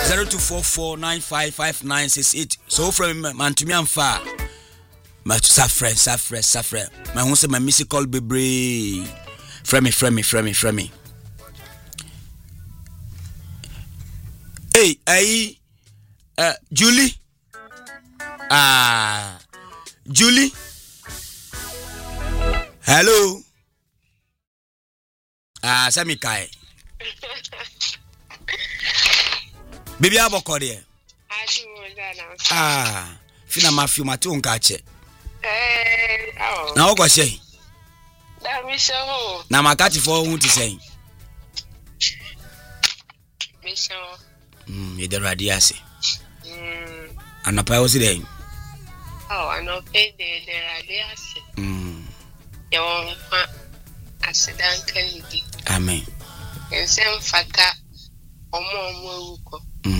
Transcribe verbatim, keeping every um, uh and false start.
zero two four four nine five five nine six eight. So from man to me am far. Ma suffer, suffer, suffer. My home say my missy call bebre. From me, from me, from me, from me. Hey, hey, uh, Julie. Ah, Julie. Hello. Ah, Sami Kai. Baby, I'm okay. Ah, fina mafi mati unkache. Eh, oh. Na wako say. Da mi so. Na makati for who to say. Mi so. Mm, you the radiasi. Mm. Anapa was there. Oh, I know pay the the radiasi. Mm. You want accident can be. Amen. And same fata omo omo uko. Mm.